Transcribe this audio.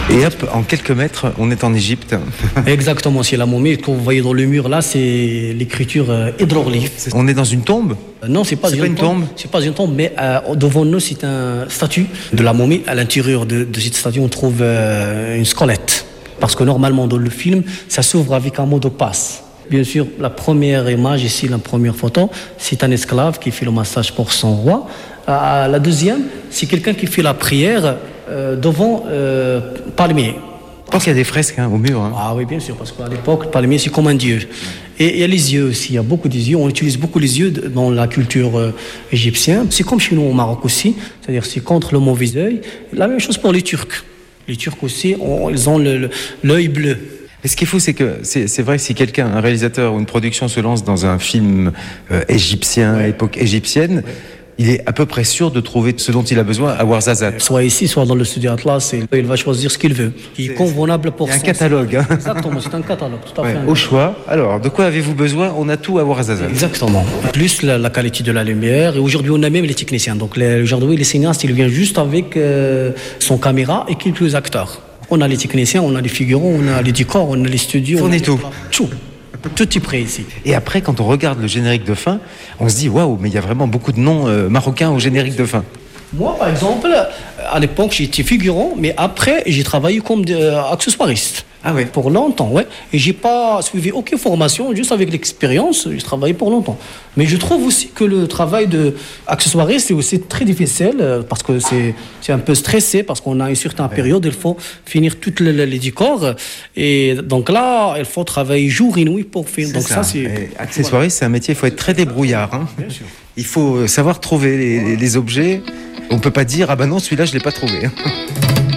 Et hop, en quelques mètres, on est en Égypte. Exactement, c'est la momie. Quand vous voyez dans le mur là, c'est l'écriture hiéroglyphe. On est dans une tombe? Non, c'est pas une tombe. C'est pas une tombe, mais devant nous, c'est un statue de la momie. À l'intérieur de cette statue, on trouve une squelette. Parce que normalement, dans le film, ça s'ouvre avec un mot de passe. Bien sûr, la première image ici, la première photo, c'est un esclave qui fait le massage pour son roi. La deuxième, c'est quelqu'un qui fait la prière devant palmier. Je pense qu'il y a des fresques au mur. Ah oui, bien sûr, parce qu'à l'époque, le palmier, c'est comme un dieu. Et il y a les yeux aussi, il y a beaucoup des yeux. On utilise beaucoup les yeux dans la culture égyptienne. C'est comme chez nous au Maroc aussi, c'est-à-dire c'est contre le mauvais œil. La même chose pour les Turcs. Les Turcs aussi, ils ont l'œil bleu. Et ce qui est fou, c'est que c'est vrai que si quelqu'un, un réalisateur ou une production se lance dans un film égyptien, époque égyptienne, il est à peu près sûr de trouver ce dont il a besoin à Ouarzazate. Soit ici, soit dans le studio Atlas, il va choisir ce qu'il veut, qui est convenable pour un catalogue. Exactement, c'est un catalogue, tout à fait. Au choix. Alors, de quoi avez-vous besoin? On a tout à Ouarzazate. Exactement. Plus la qualité de la lumière. Et aujourd'hui, on a même les techniciens. Donc, aujourd'hui, les cinéastes, ils viennent juste avec son caméra et quelques acteurs. On a les techniciens, on a les figurants, on a les décors, on a les studios. On est tout. Tout est prêt ici. Et après, quand on regarde le générique de fin, on se dit waouh, mais il y a vraiment beaucoup de noms marocains au générique de fin. Moi, par exemple, à l'époque, j'étais figurant, mais après, j'ai travaillé comme accessoiriste. Ah ouais. Pour longtemps, ouais. Et j'ai pas suivi aucune formation, juste avec l'expérience, j'ai travaillé pour longtemps. Mais je trouve aussi que le travail d'accessoiriste est aussi très difficile, parce que c'est un peu stressé, parce qu'on a une certaine période, il faut finir tous les décors. Et donc là, il faut travailler jour et nuit pour finir. Donc ça c'est... Accessoiriste, c'est un métier, il faut être très débrouillard. Bien sûr. Il faut savoir trouver les objets. On peut pas dire, ah ben non, celui-là, je l'ai pas trouvé.